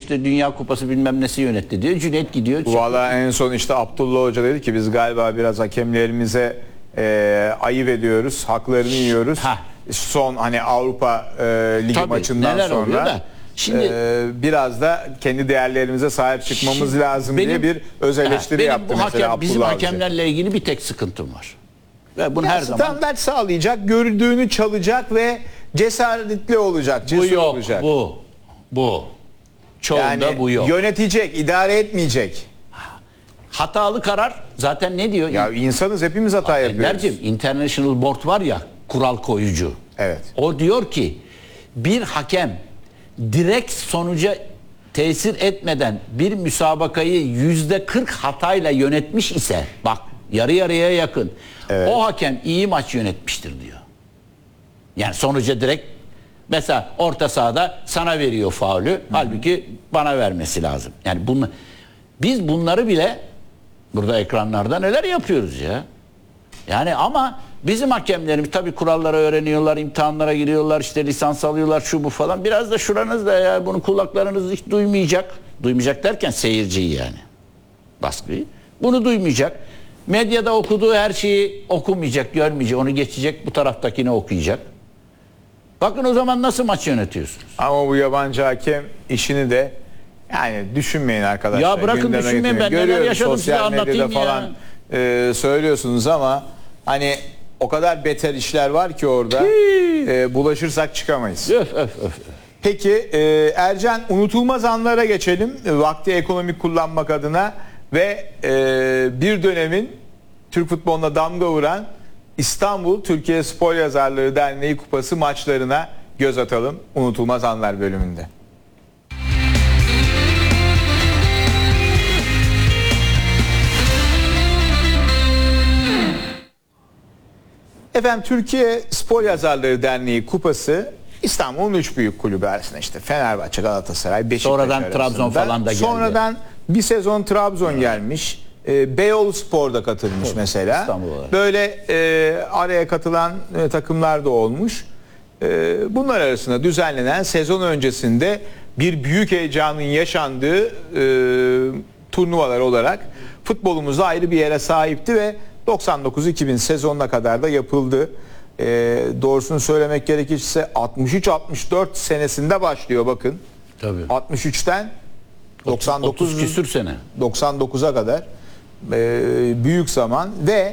işte Dünya Kupası bilmem nesi yönetti diyor. Cüneyt gidiyor. Valla en son işte Abdullah Hoca dedi ki biz galiba biraz hakemlerimize ayıp ediyoruz. Haklarını yiyoruz. Son hani Avrupa Ligi Tabii, maçından sonra. Da. Şimdi biraz da kendi değerlerimize sahip çıkmamız lazım diye bir öz eleştiri yaptı mesela Abdullah bizim Hoca. hakemlerle ilgili bir tek sıkıntım var. Ve bunu her zaman standart sağlayacak, gördüğünü çalacak ve cesaretli olacak, cesur olacak. Bu. Çoğunda Yani bu yok. yönetecek, idare etmeyecek. Hatalı karar zaten ne diyor? Ya insanız, hepimiz hata yapıyoruz. Ender'cim, International Board var ya, kural koyucu. Evet. O diyor ki bir hakem direkt sonuca tesir etmeden bir müsabakayı %40 hatayla yönetmiş ise, bak yarı yarıya yakın, evet, o hakem iyi maç yönetmiştir diyor. Yani sonuca direkt, mesela orta sahada sana veriyor faulü, halbuki bana vermesi lazım. Yani biz bunları bile burada ekranlarda neler yapıyoruz ya. Yani ama bizim hakemlerimiz tabii kuralları öğreniyorlar, imtihanlara giriyorlar, işte lisans alıyorlar, şu bu falan. Biraz da şuranızda ya, bunu kulaklarınız hiç duymayacak. Duymayacak derken seyirciyi yani. Baskıyı. Bunu duymayacak. Medyada okuduğu her şeyi okumayacak, görmeyecek. Onu geçecek, bu taraftakini okuyacak. Bakın o zaman nasıl maç yönetiyorsunuz? Ama bu yabancı hakem işini de yani düşünmeyin arkadaşlar. Ya bırakın düşünmeyin, ben neler yaşadım size anlatayım falan söylüyorsunuz ama hani o kadar beter işler var ki orada bulaşırsak çıkamayız. Öf. Peki Ercan, unutulmaz anlara geçelim. Vakti ekonomik kullanmak adına ve bir dönemin Türk futboluna damga vuran İstanbul Türkiye Spor Yazarları Derneği Kupası maçlarına göz atalım unutulmaz anlar bölümünde. Efendim, Türkiye Spor Yazarları Derneği Kupası İstanbul'un 3 büyük kulübü arasında, işte Fenerbahçe, Galatasaray, Beşiktaş sonradan arasında. Trabzon falan da geldi. Sonradan bir sezon Trabzon gelmiş. Beyoğlu Spor da katılmış mesela. Böyle araya katılan takımlar da olmuş. Bunlar arasında düzenlenen sezon öncesinde bir büyük heyecanın yaşandığı turnuvalar olarak futbolumuzda ayrı bir yere sahipti ve 99-2000 sezonuna kadar da yapıldı. Doğrusunu söylemek gerekirse 63-64 senesinde başlıyor bakın. Tabii. 63'ten 30 küsür sene. 99'a kadar büyük zaman ve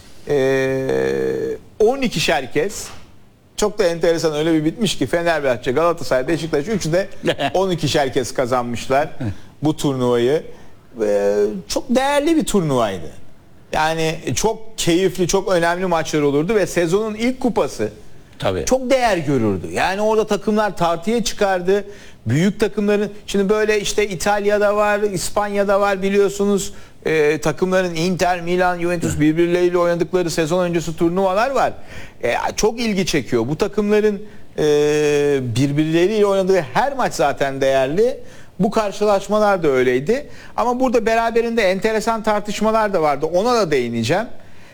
12'şer kez, çok da enteresan, öyle bir bitmiş ki Fenerbahçe, Galatasaray, Beşiktaş üçü de 12'şer kez kazanmışlar bu turnuvayı. Çok değerli bir turnuvaydı. Yani çok keyifli, çok önemli maçlar olurdu ve sezonun ilk kupası tabii çok değer görürdü. Yani orada takımlar tartıya çıkardı. Büyük takımların, şimdi böyle işte İtalya'da var, İspanya'da var biliyorsunuz. Takımların Inter, Milan, Juventus birbirleriyle oynadıkları sezon öncesi turnuvalar var. Çok ilgi çekiyor. Bu takımların birbirleriyle oynadığı her maç zaten değerli. Bu karşılaşmalar da öyleydi. Ama burada beraberinde enteresan tartışmalar da vardı. Ona da değineceğim.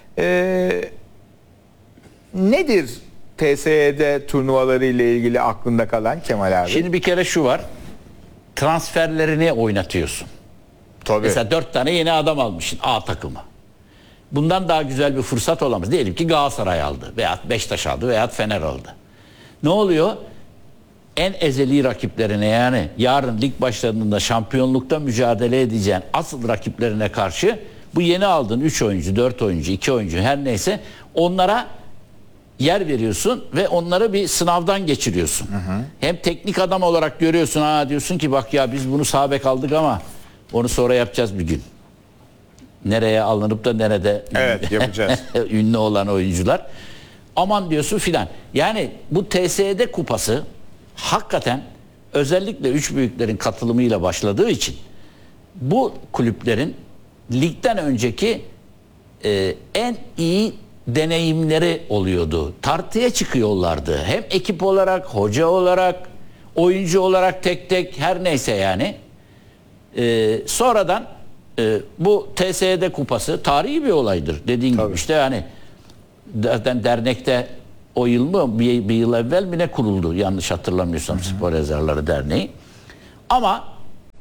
Nedir TSE'de turnuvaları ile ilgili aklında kalan Kemal abi? Şimdi bir kere şu var. Transferlerini oynatıyorsun. Tabii. Mesela 4 tane yeni adam almışsın A takımı. Bundan daha güzel bir fırsat olamaz. Diyelim ki Galatasaray aldı veyahut Beşiktaş aldı veyahut Fener aldı. Ne oluyor? En ezeli rakiplerine, yani yarın lig başladığında şampiyonlukta mücadele edeceğin asıl rakiplerine karşı bu yeni aldığın 3 oyuncu, 4 oyuncu, 2 oyuncu her neyse onlara yer veriyorsun ve onları bir sınavdan geçiriyorsun. Hem teknik adam olarak görüyorsun, diyorsun ki bak ya biz bunu sağ bek aldık ama onu sonra yapacağız bir gün. Nereye alınıp da nerede yapacağız. ünlü olan oyuncular. Aman diyorsun filan. Yani bu TSE'de kupası hakikaten özellikle 3 büyüklerin katılımıyla başladığı için bu kulüplerin ligden önceki en iyi deneyimleri oluyordu. Tartıya çıkıyorlardı. Hem ekip olarak, hoca olarak, oyuncu olarak tek tek her neyse yani. Sonradan bu TSE'de kupası tarihi bir olaydır. Dediğin gibi işte yani zaten dernekte o yıl mı bir yıl evvel mi ne kuruldu yanlış hatırlamıyorsam Spor Yazarları Derneği. Ama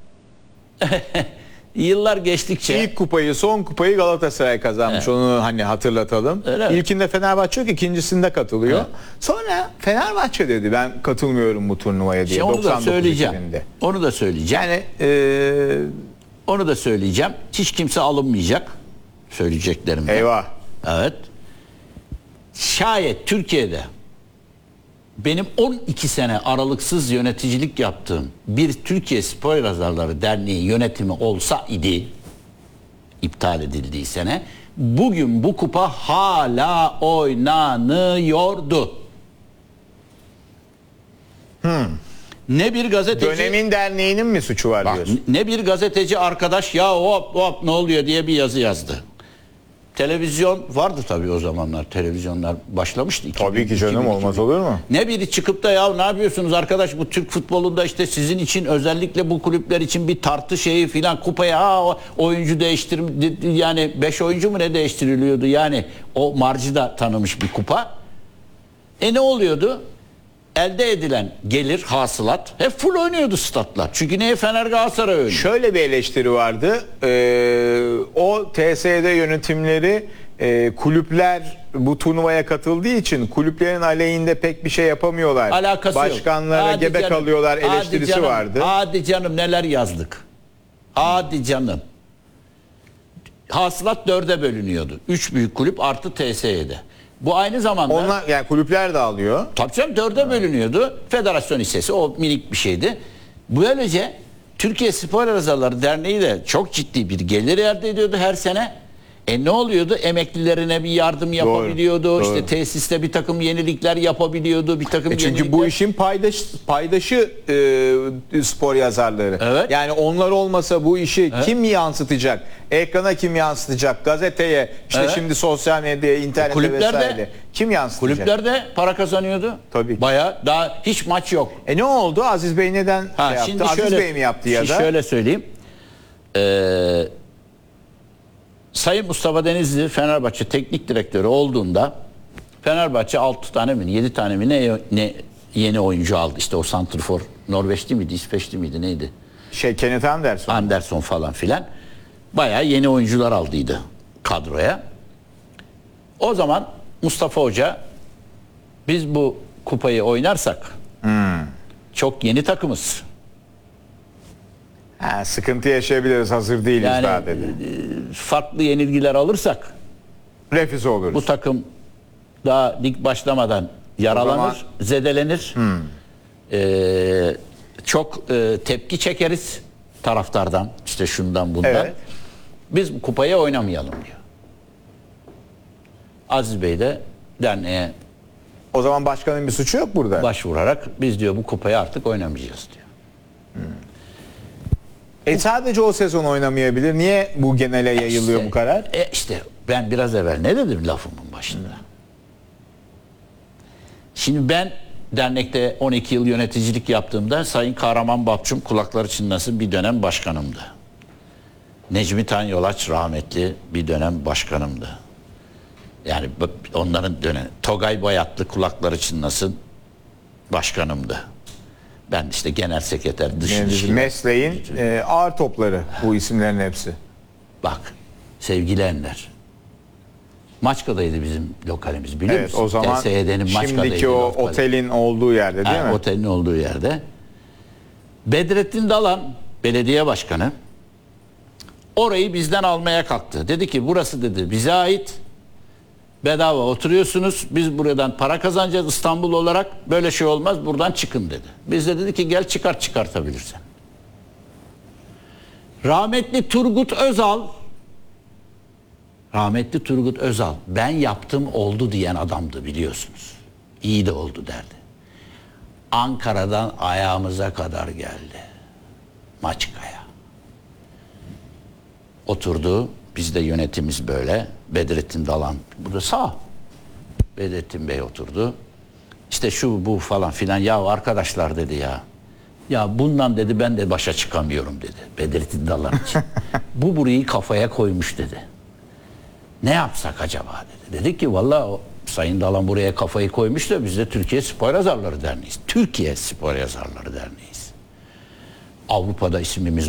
Yıllar geçtikçe İlk kupayı, son kupayı Galatasaray kazanmış. Onu hani hatırlatalım. Öyle mi? İlkinde Fenerbahçe yok, ikincisinde katılıyor. Evet. Sonra Fenerbahçe dedi ben katılmıyorum bu turnuvaya diye. onu da 99 söyleyeceğim. yılında. Onu da söyleyeceğim. Yani Onu da söyleyeceğim. Hiç kimse alınmayacak söyleyeceklerimden. eyvah. Evet. Şayet Türkiye'de benim 12 sene aralıksız yöneticilik yaptığım bir Türkiye Spor Yazarları Derneği yönetimi olsa idi, iptal edildiği sene, bugün bu kupa hala oynanıyordu. Ne bir gazeteci... Dönemin derneğinin mi suçu var Bak, diyorsun? ne bir gazeteci arkadaş ya hop ne oluyor diye bir yazı yazdı. Televizyon vardı tabii o zamanlar. Televizyonlar başlamıştı. Tabii ki canım, olmaz olur mu? Ne biri çıkıp da ya ne yapıyorsunuz arkadaş bu Türk futbolunda işte sizin için özellikle bu kulüpler için bir tartı şeyi filan kupaya oyuncu yani 5 oyuncu mu ne değiştiriliyordu yani o marjı tanımış bir kupa. Ne oluyordu? Elde edilen gelir, hasılat hep full oynuyordu statlar. Çünkü neye Fener Galatasaray oynuyor? Şöyle bir eleştiri vardı. O TSD yönetimleri kulüpler bu turnuvaya katıldığı için kulüplerin aleyhinde pek bir şey yapamıyorlar. Alakası yok. Başkanlara Hadi gebe canım, kalıyorlar hadi eleştirisi canım, vardı. Hadi canım neler yazdık. Hadi canım. Hasılat 4'e bölünüyordu. 3 büyük kulüp artı TSE'de. Bu aynı zamanda... Onlar yani kulüpler de alıyor. Tabii canım 4'e bölünüyordu. Federasyon hissesi o minik bir şeydi. Böylece Türkiye Spor Yazarları Derneği de çok ciddi bir gelir elde ediyordu her sene. Ne oluyordu? Emeklilerine bir yardım yapabiliyordu. Doğru. İşte tesiste bir takım yenilikler yapabiliyordu. Bir takım Çünkü bu işin paydaşı spor yazarları. Evet. Yani onlar olmasa bu işi kim yansıtacak? Ekrana kim yansıtacak? Gazeteye, işte Evet. şimdi sosyal medyaya, internete kulüpler de- vesaire. Kim yansıtacak? Kulüpler de para kazanıyordu. Tabii. Bayağı daha hiç maç yok. Ne oldu? Aziz Bey neden şey yaptı? Şimdi Aziz Bey mi yaptı ya da? Şöyle söyleyeyim. Sayın Mustafa Denizli Fenerbahçe teknik direktörü olduğunda Fenerbahçe 6 tane mi 7 tane mi ne yeni oyuncu aldı. İşte o santrfor Norveçli miydi, İsveçli miydi neydi? Kenneth Anderson. Anderson falan filan. Bayağı yeni oyuncular aldıydı kadroya. O zaman Mustafa Hoca biz bu kupayı oynarsak çok yeni takımız. Sıkıntı yaşayabiliriz, hazır değiliz Yani daha dedi. farklı yenilgiler alırsak Refüze oluruz. bu takım daha lig başlamadan yaralanır, zaman- zedelenir. Çok tepki çekeriz taraftardan, işte şundan bundan. Evet. Biz bu kupaya oynamayalım diyor. Aziz Bey de derneğe O zaman başkanın bir suçu yok burada. başvurarak biz diyor bu kupaya artık oynamayacağız diyor. Sadece o sezon oynamayabilir. Niye bu genele yayılıyor İşte- bu karar? İşte ben biraz evvel ne dedim lafımın başında? Şimdi ben dernekte 12 yıl yöneticilik yaptığımda Sayın Kahraman Bapçum kulakları çınlasın bir dönem başkanımdı. Necmi Tanyolaç rahmetli bir dönem başkanımdı. Yani onların dönemi. Togay Bayatlı kulakları çınlasın başkanımdı. Ben işte genel sekreter dış Yani ilişkiler. mesleğin ağır topları bu isimlerin hepsi. Bak sevgili Enler. Maçka'daydı bizim lokalimiz biliyor Evet, musun? o zaman TSE'nin Maçka'daydı şimdiki o lokali. otelin olduğu yerde değil mi? Otelin olduğu yerde. Bedrettin Dalan belediye başkanı orayı bizden almaya kalktı. Dedi ki burası dedi bize ait. Bedava oturuyorsunuz. Biz buradan para kazanacağız İstanbul olarak. Böyle şey olmaz. Buradan çıkın dedi. Biz de dedik ki gel çıkartabilirsen. Rahmetli Turgut Özal ben yaptım oldu diyen adamdı biliyorsunuz. İyi de oldu derdi. Ankara'dan ayağımıza kadar geldi. Maçka'ya. Oturdu. Bizde yönetimiz böyle. Bedrettin Dalan. Bu da sağ. Bedrettin Bey oturdu. İşte şu bu falan filan. Ya arkadaşlar dedi ya. Ya bundan dedi ben de başa çıkamıyorum dedi. Bedrettin Dalan için. Bu burayı kafaya koymuş dedi. Ne yapsak acaba dedi. Dedik ki vallahi Sayın Dalan buraya kafayı koymuş da biz de Türkiye Spor Yazarları Derneği'yiz. Türkiye Spor Yazarları Derneği'yiz. Avrupa'da ismimiz